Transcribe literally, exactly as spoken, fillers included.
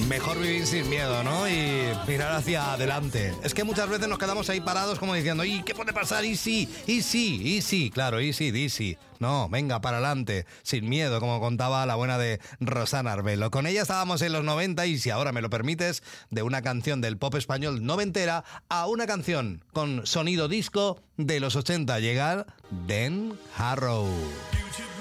Mejor vivir sin miedo, ¿no? Y mirar hacia adelante. Es que muchas veces nos quedamos ahí parados como diciendo, ¿y qué puede pasar? ¿Y sí? ¿Y sí? ¿Y sí? Claro, ¿y sí? ¿Y sí? No, venga, para adelante, sin miedo, como contaba la buena de Rosana Arbelo. Con ella estábamos en los noventa y, si ahora me lo permites, de una canción del pop español noventera a una canción con sonido disco de los ochenta. Llegar Dan Harrow.